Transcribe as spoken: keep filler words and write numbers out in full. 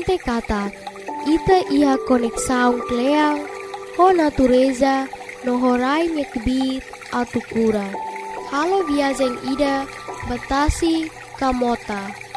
mente kata ita ia konek saung kleang ho natureza no horai nyekbit atu kura. Halo viajeng ida batasi kamota.